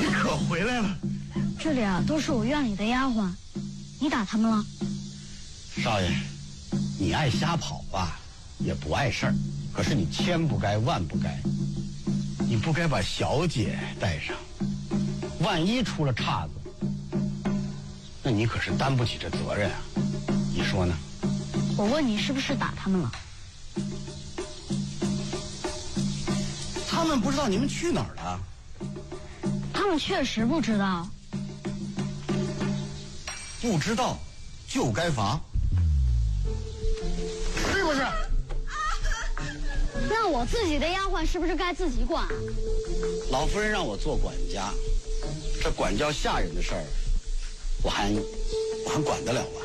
你可回来了。 这里啊，都是我院里的丫鬟，你打他们了？ 少爷，你爱瞎跑吧，也不碍事儿，可是你千不该万不该，你不该把小姐带上，万一出了岔子，那你可是担不起这责任啊，你说呢？ 我问你是不是打他们了？ 他们不知道你们去哪儿了？ 他们确实不知道。 不知道就该罚，是不是？ 那我自己的丫鬟是不是该自己管啊？ 老夫人让我做管家，这管教下人的事儿，我还管得了吗？